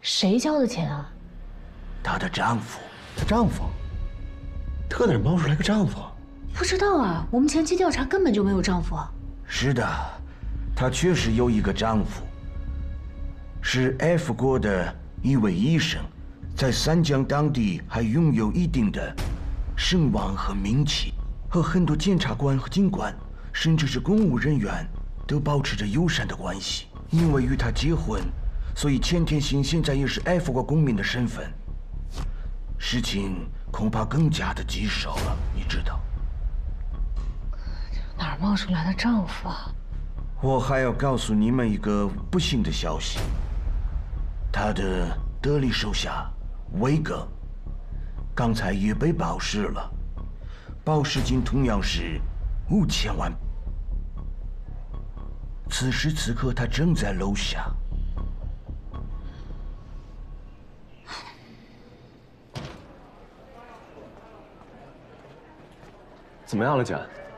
谁交的钱啊？ 她的丈夫。 她丈夫？特哪儿冒出来个丈夫？ 不知道啊，我们前期调查根本就没有丈夫啊。 是的，她确实有一个丈夫，是 F 国的一位医生，在三江当地还拥有一定的声望和名气，和很多检察官和警官，甚至是公务人员都保持着友善的关系。因为与他结婚，所以钱天信现在也是 F 国公民的身份，事情恐怕更加的棘手了，你知道。 哪儿冒出来的丈夫啊？ 我还要告诉你们一个不幸的消息，他的得力手下威哥，刚才也被保释了，保释金同样是5000万。此时此刻，他正在楼下。 怎么样了，姐？